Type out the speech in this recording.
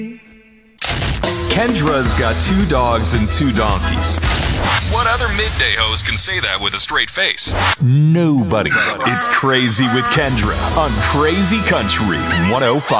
Kendra's got 2 dogs and 2 donkeys. What other midday host can say that with a straight face? Nobody. It's Crazy with Kendra on Crazy Country 105.